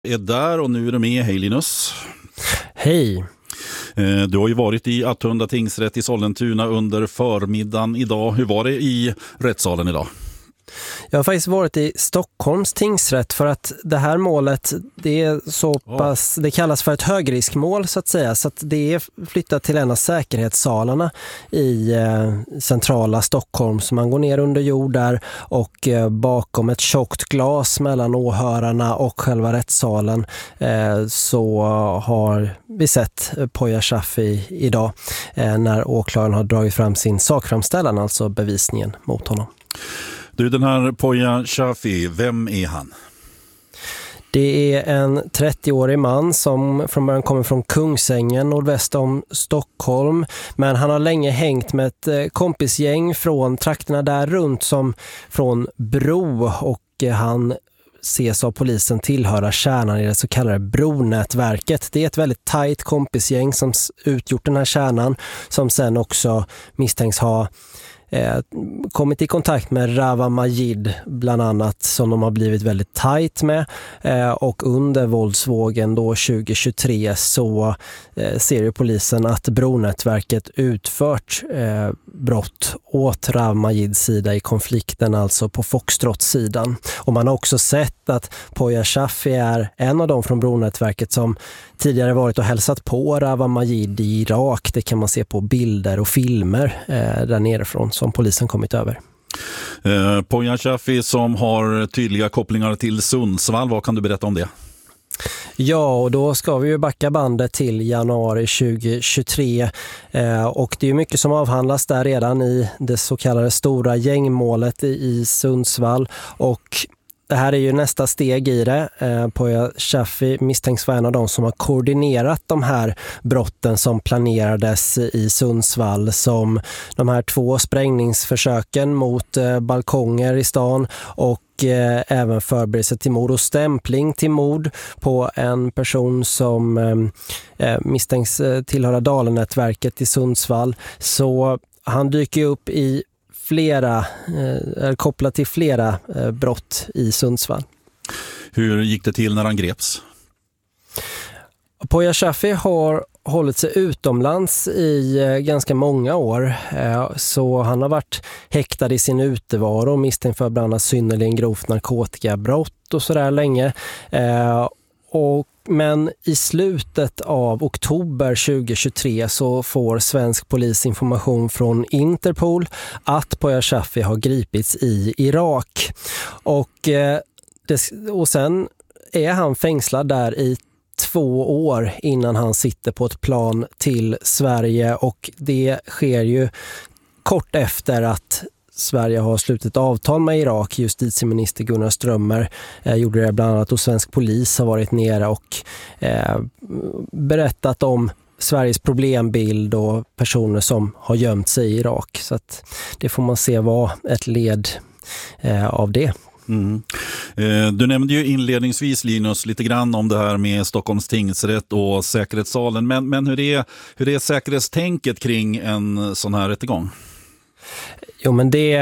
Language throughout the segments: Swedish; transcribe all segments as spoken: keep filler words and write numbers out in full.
är där och nu är du med. Hej Linus. Hej. Du har ju varit i Attunda tingsrätt i Sollentuna under förmiddagen idag. Hur var det i rättssalen idag? Jag har faktiskt varit i Stockholms tingsrätt för att det här målet, det är så pass, det kallas för ett högriskmål så att säga, så att det är flyttat till en av säkerhetssalarna i eh, centrala Stockholm, så man går ner under jord där och eh, bakom ett tjockt glas mellan åhörarna och själva rättssalen eh, så har vi sett Poya Shafi idag eh, när åklagaren har dragit fram sin sakframställan, alltså bevisningen mot honom. Du, den här Poya Shafi, vem är han? Det är en trettioårig man som från början kommer från Kungsängen nordväst om Stockholm. Men han har länge hängt med ett kompisgäng från trakterna där runt som från Bro, och han ses av polisen tillhöra kärnan i det så kallade Bronätverket. Det är ett väldigt tajt kompisgäng som utgjort den här kärnan, som sen också misstänks ha Eh, kommit i kontakt med Rawa Majid bland annat, som de har blivit väldigt tajt med, eh, och under våldsvågen då tjugo tjugotre så eh, ser ju polisen att Bronätverket utfört eh, brott åt Rawa Majids sida i konflikten, alltså på Foxtrot-sidan. Och man har också sett att Poya Shafi är en av dem från Bronätverket som tidigare varit och hälsat på Rawa Majid i Irak. Det kan man se på bilder och filmer eh, där nerifrån som polisen kommit över. Eh, Poya Shafi som har tydliga kopplingar till Sundsvall, vad kan du berätta om det? Ja, och då ska vi ju backa bandet till januari tjugo tjugotre eh, och det är mycket som avhandlas där redan i det så kallade stora gängmålet i, i Sundsvall, och det här är ju nästa steg i det. Eh, Poya Shafi misstänks vara en av de som har koordinerat de här brotten som planerades i Sundsvall, som de här två sprängningsförsöken mot eh, balkonger i stan och eh, även förberedelse till mord och stämpling till mord på en person som eh, misstänks eh, tillhöra Dalenätverket i Sundsvall. Så han dyker upp i flera, är kopplat till flera brott i Sundsvall. Hur gick det till när han greps? Poya Shafi har hållit sig utomlands i ganska många år, så han har varit häktad i sin utevaro och misstänkt för bland annat synnerligen grovt narkotikabrott och sådär länge. Och men i slutet av oktober tjugo tjugotre så får svensk polis information från Interpol att Poya Shafi har gripits i Irak. Och, eh, det, och sen är han fängslad där i två år innan han sitter på ett plan till Sverige, och det sker ju kort efter att Sverige har slutit avtal med Irak. Justitieminister Gunnar Strömmer eh, gjorde det bland annat, och svensk polis har varit nere och eh, berättat om Sveriges problembild och personer som har gömt sig i Irak. Så att det får man se var ett led eh, av det. Mm. Eh, du nämnde ju inledningsvis, Linus, lite grann om det här med Stockholms tingsrätt och säkerhetssalen. Men, men hur, är, hur är säkerhetstänket kring en sån här rättegång? Jo, men det,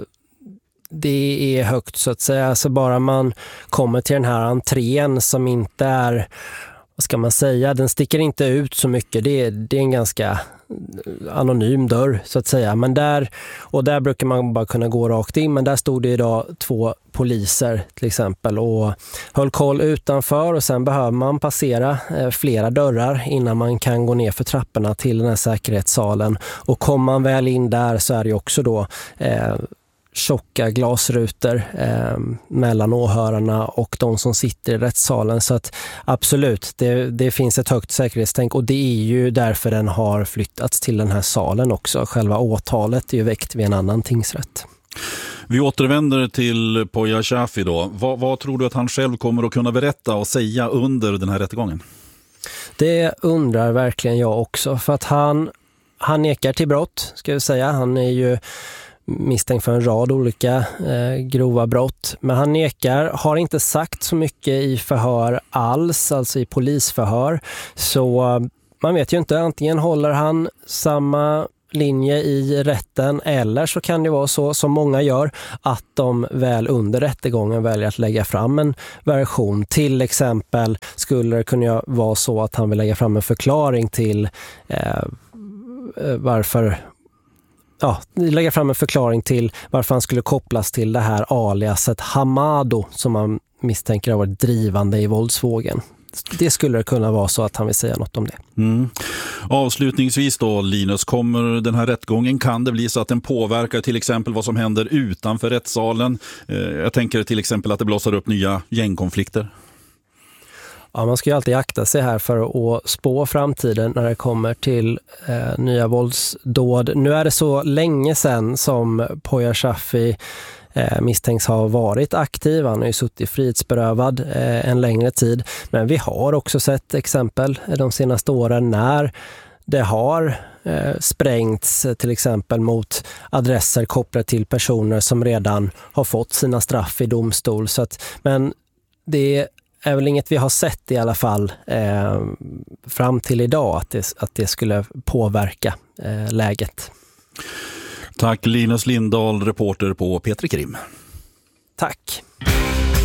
det är högt så att säga. Alltså bara man kommer till den här entrén som inte är, vad ska man säga, den sticker inte ut så mycket. Det är, det är en ganska anonym dörr så att säga. Men där, och där brukar man bara kunna gå rakt in. Men där stod det idag två poliser till exempel och höll koll utanför, och sen behöver man passera eh, flera dörrar innan man kan gå ner för trapporna till den här säkerhetssalen. Och kommer man väl in där så är det också då eh, tjocka glasrutor eh, mellan åhörarna och de som sitter i rättssalen. Så att absolut, det, det finns ett högt säkerhetstänk, och det är ju därför den har flyttats till den här salen också. Själva åtalet är ju väckt vid en annan tingsrätt. Vi återvänder till Poya Shafi då. Vad, vad tror du att han själv kommer att kunna berätta och säga under den här rättegången? Det undrar verkligen jag också, för att han, han nekar till brott, ska jag säga. Han är ju misstänkt för en rad olika eh, grova brott. Men han nekar, har inte sagt så mycket i förhör alls, alltså i polisförhör. Så man vet ju inte, antingen håller han samma linje i rätten, eller så kan det vara så som många gör att de väl under rättegången väljer att lägga fram en version. Till exempel skulle det kunna vara så att han vill lägga fram en förklaring till eh, varför ja, lägga fram en förklaring till varför han skulle kopplas till det här aliaset Hamado som man misstänker har varit drivande i våldsvågen. Det skulle det kunna vara så att han vill säga något om det. Mm. Avslutningsvis då, Linus, kommer den här rättgången, kan det bli så att den påverkar till exempel vad som händer utanför rättssalen? Jag tänker till exempel att det blossar upp nya gängkonflikter. Ja, man ska ju alltid akta sig här för att spå framtiden när det kommer till eh, nya våldsdåd. Nu är det så länge sedan som Poya Shafi eh, misstänks ha varit aktiv. Han har ju suttit frihetsberövad eh, en längre tid. Men vi har också sett exempel de senaste åren när det har eh, sprängts till exempel mot adresser kopplade till personer som redan har fått sina straff i domstol. Så att, men det är väl inget vi har sett i alla fall eh, fram till idag att det, att det skulle påverka eh, läget. Tack Linus Lindahl, reporter på Petri Krim. Tack.